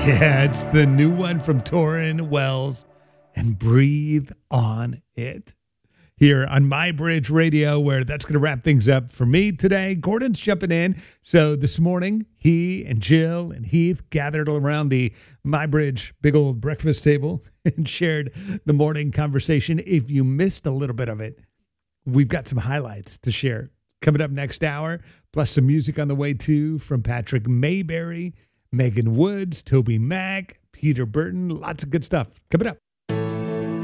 Yeah, it's the new one from Torrin Wells and Breathe on It. Here on My Bridge Radio, where that's going to wrap things up for me today. Gordon's jumping in. So this morning, he and Jill and Heath gathered around the My Bridge big old breakfast table and shared the morning conversation. If you missed a little bit of it, we've got some highlights to share coming up next hour, plus some music on the way too from Patrick Mayberry, Megan Woods, Toby Mac, Peter Burton. Lots of good stuff coming up.